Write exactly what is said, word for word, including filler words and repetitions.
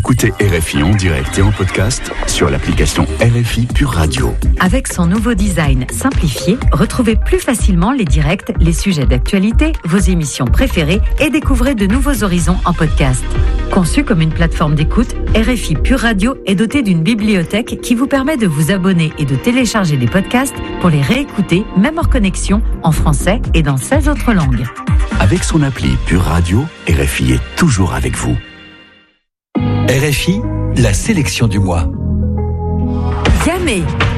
Écoutez R F I en direct et en podcast sur l'application R F I Pure Radio. Avec son nouveau design simplifié, retrouvez plus facilement les directs, les sujets d'actualité, vos émissions préférées et découvrez de nouveaux horizons en podcast. Conçu comme une plateforme d'écoute, R F I Pure Radio est doté d'une bibliothèque qui vous permet de vous abonner et de télécharger les podcasts pour les réécouter, même hors connexion, en français et dans seize autres langues. Avec son appli Pure Radio, R F I est toujours avec vous. R F I, la sélection du mois. Yamé.